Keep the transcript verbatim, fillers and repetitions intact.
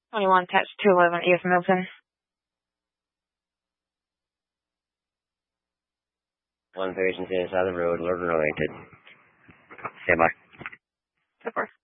twenty-one attached two eleven East Milton. One patient inside the road, alert and oriented. Stand by. So far.